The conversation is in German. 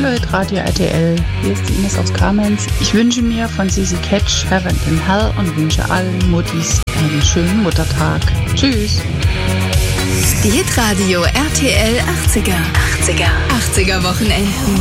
Hallo Radio RTL, hier ist die Ines aus Kamenz. Ich wünsche mir von Sisi Catch Heaven in Hell und wünsche allen Muttis einen schönen Muttertag. Tschüss. Die Hitradio RTL 80er Wochenenden.